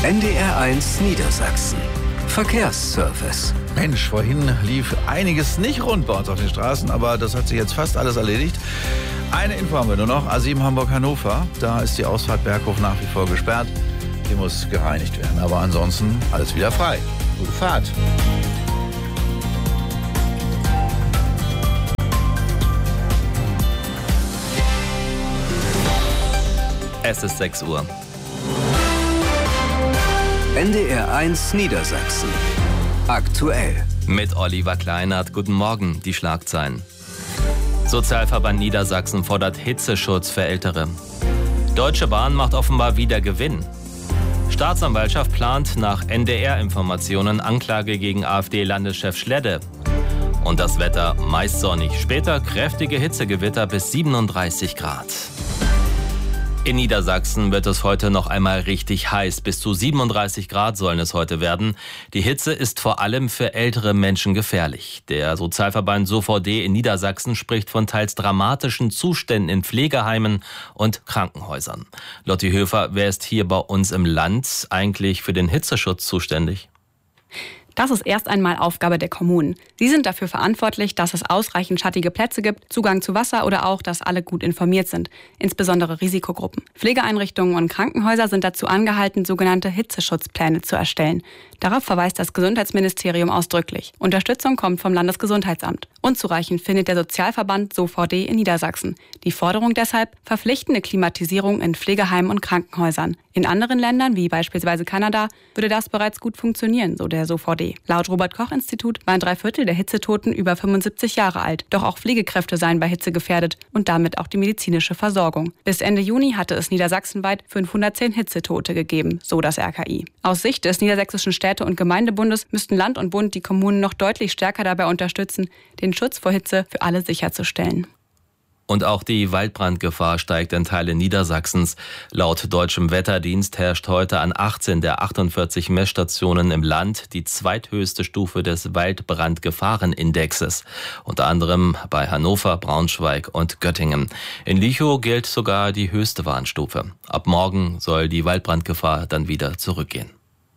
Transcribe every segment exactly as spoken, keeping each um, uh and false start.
N D R eins Niedersachsen. Verkehrsservice. Mensch, vorhin lief einiges nicht rund bei uns auf den Straßen, aber das hat sich jetzt fast alles erledigt. Eine Info haben wir nur noch, A sieben Hamburg-Hannover. Da ist die Ausfahrt Berghof nach wie vor gesperrt. Die muss gereinigt werden, aber ansonsten alles wieder frei. Gute Fahrt. Es ist sechs Uhr. N D R eins Niedersachsen. Aktuell. Mit Oliver Kleinert. Guten Morgen, die Schlagzeilen. Sozialverband Niedersachsen fordert Hitzeschutz für Ältere. Deutsche Bahn macht offenbar wieder Gewinn. Staatsanwaltschaft plant nach N D R-Informationen Anklage gegen AfD-Landeschef Schledde. Und das Wetter meist sonnig. Später kräftige Hitzegewitter bis siebenunddreißig Grad. In Niedersachsen wird es heute noch einmal richtig heiß. Bis zu siebenunddreißig Grad sollen es heute werden. Die Hitze ist vor allem für ältere Menschen gefährlich. Der Sozialverband S O V D in Niedersachsen spricht von teils dramatischen Zuständen in Pflegeheimen und Krankenhäusern. Lotti Höfer, wer ist hier bei uns im Land eigentlich für den Hitzeschutz zuständig? Das ist erst einmal Aufgabe der Kommunen. Sie sind dafür verantwortlich, dass es ausreichend schattige Plätze gibt, Zugang zu Wasser oder auch, dass alle gut informiert sind, insbesondere Risikogruppen. Pflegeeinrichtungen und Krankenhäuser sind dazu angehalten, sogenannte Hitzeschutzpläne zu erstellen. Darauf verweist das Gesundheitsministerium ausdrücklich. Unterstützung kommt vom Landesgesundheitsamt. Unzureichend findet der Sozialverband S O V D in Niedersachsen. Die Forderung deshalb: verpflichtende Klimatisierung in Pflegeheimen und Krankenhäusern. In anderen Ländern, wie beispielsweise Kanada, würde das bereits gut funktionieren, so der S O V D. Laut Robert-Koch-Institut waren drei Viertel der Hitzetoten über fünfundsiebzig Jahre alt. Doch auch Pflegekräfte seien bei Hitze gefährdet und damit auch die medizinische Versorgung. Bis Ende Juni hatte es niedersachsenweit fünfhundertzehn Hitzetote gegeben, so das R K I. Aus Sicht des Niedersächsischen Städte- und Gemeindebundes müssten Land und Bund die Kommunen noch deutlich stärker dabei unterstützen, den Schutz vor Hitze für alle sicherzustellen. Und auch die Waldbrandgefahr steigt in Teilen Niedersachsens. Laut Deutschem Wetterdienst herrscht heute an achtzehn der achtundvierzig Messstationen im Land die zweithöchste Stufe des Waldbrandgefahrenindexes. Unter anderem bei Hannover, Braunschweig und Göttingen. In Lüchow gilt sogar die höchste Warnstufe. Ab morgen soll die Waldbrandgefahr dann wieder zurückgehen.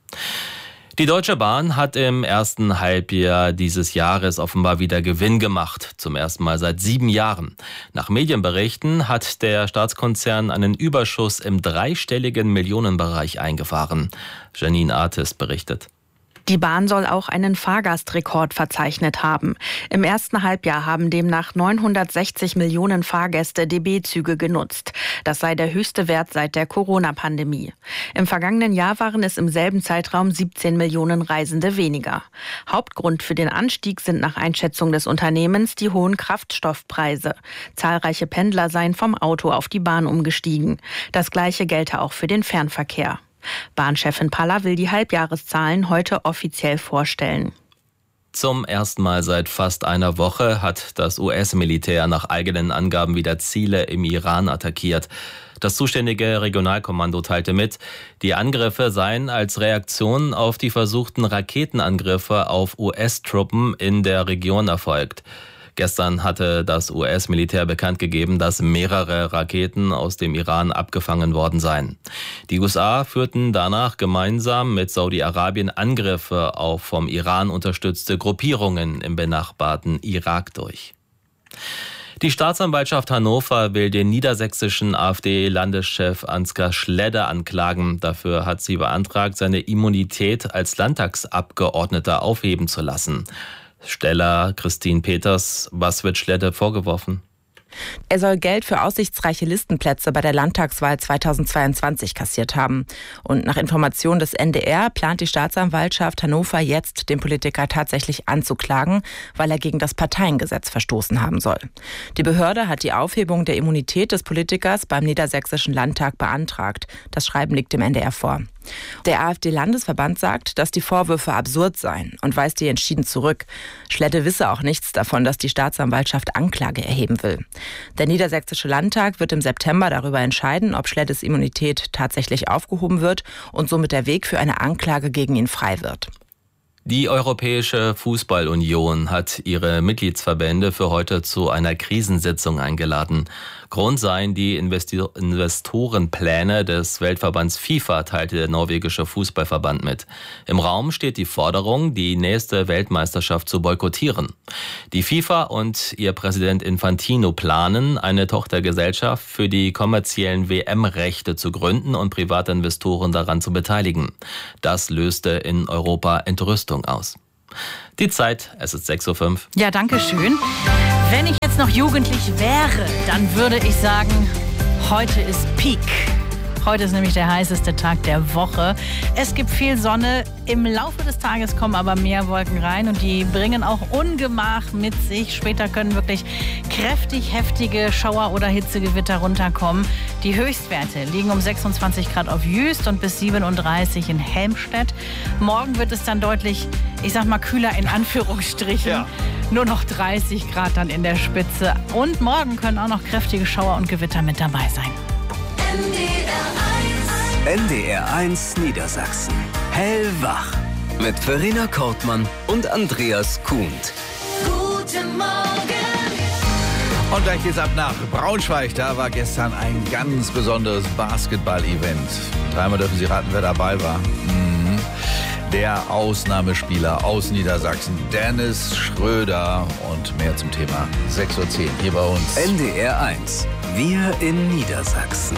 Die Deutsche Bahn hat im ersten Halbjahr dieses Jahres offenbar wieder Gewinn gemacht. Zum ersten Mal seit sieben Jahren. Nach Medienberichten hat der Staatskonzern einen Überschuss im dreistelligen Millionenbereich eingefahren. Janine Artis berichtet. Die Bahn soll auch einen Fahrgastrekord verzeichnet haben. Im ersten Halbjahr haben demnach neunhundertsechzig Millionen Fahrgäste D B-Züge genutzt. Das sei der höchste Wert seit der Corona-Pandemie. Im vergangenen Jahr waren es im selben Zeitraum siebzehn Millionen Reisende weniger. Hauptgrund für den Anstieg sind nach Einschätzung des Unternehmens die hohen Kraftstoffpreise. Zahlreiche Pendler seien vom Auto auf die Bahn umgestiegen. Das Gleiche gelte auch für den Fernverkehr. Bahnchefin Paller will die Halbjahreszahlen heute offiziell vorstellen. Zum ersten Mal seit fast einer Woche hat das U S-Militär nach eigenen Angaben wieder Ziele im Iran attackiert. Das zuständige Regionalkommando teilte mit, die Angriffe seien als Reaktion auf die versuchten Raketenangriffe auf U S-Truppen in der Region erfolgt. Gestern hatte das U S-Militär bekannt gegeben, dass mehrere Raketen aus dem Iran abgefangen worden seien. Die U S A führten danach gemeinsam mit Saudi-Arabien Angriffe auf vom Iran unterstützte Gruppierungen im benachbarten Irak durch. Die Staatsanwaltschaft Hannover will den niedersächsischen AfD-Landeschef Ansgar Schledde anklagen. Dafür hat sie beantragt, seine Immunität als Landtagsabgeordneter aufheben zu lassen. Steller Christine Peters, was wird Schledde vorgeworfen? Er soll Geld für aussichtsreiche Listenplätze bei der Landtagswahl zweitausendzweiundzwanzig kassiert haben. Und nach Informationen des N D R plant die Staatsanwaltschaft Hannover jetzt, den Politiker tatsächlich anzuklagen, weil er gegen das Parteiengesetz verstoßen haben soll. Die Behörde hat die Aufhebung der Immunität des Politikers beim Niedersächsischen Landtag beantragt. Das Schreiben liegt dem N D R vor. Der AfD-Landesverband sagt, dass die Vorwürfe absurd seien und weist die entschieden zurück. Schledde wisse auch nichts davon, dass die Staatsanwaltschaft Anklage erheben will. Der Niedersächsische Landtag wird im September darüber entscheiden, ob Schleddes Immunität tatsächlich aufgehoben wird und somit der Weg für eine Anklage gegen ihn frei wird. Die Europäische Fußball-Union hat ihre Mitgliedsverbände für heute zu einer Krisensitzung eingeladen. Grund seien die Investi- Investorenpläne des Weltverbands FIFA, teilte der norwegische Fußballverband mit. Im Raum steht die Forderung, die nächste Weltmeisterschaft zu boykottieren. Die FIFA und ihr Präsident Infantino planen, eine Tochtergesellschaft für die kommerziellen W M-Rechte zu gründen und private Investoren daran zu beteiligen. Das löste in Europa Entrüstung aus. Die Zeit, es ist sechs Uhr fünf. Ja, danke schön. Wenn ich jetzt noch jugendlich wäre, dann würde ich sagen, heute ist Peak. Heute ist nämlich der heißeste Tag der Woche. Es gibt viel Sonne. Im Laufe des Tages kommen aber mehr Wolken rein und die bringen auch Ungemach mit sich. Später können wirklich kräftig heftige Schauer oder Hitzegewitter runterkommen. Die Höchstwerte liegen um sechsundzwanzig Grad auf Jüst und bis siebenunddreißig in Helmstedt. Morgen wird es dann deutlich, ich sag mal, kühler in Anführungsstrichen. Ja. Nur noch dreißig Grad dann in der Spitze. Und morgen können auch noch kräftige Schauer und Gewitter mit dabei sein. N D R eins Niedersachsen. Hellwach. Mit Verena Kortmann und Andreas Kuhnt. Guten Morgen. Und gleich geht's ab nach Braunschweig. Da war gestern ein ganz besonderes Basketball-Event. Dreimal dürfen Sie raten, wer dabei war. Mhm. Der Ausnahmespieler aus Niedersachsen, Dennis Schröder. Und mehr zum Thema sechs Uhr zehn hier bei uns. N D R eins. Wir in Niedersachsen.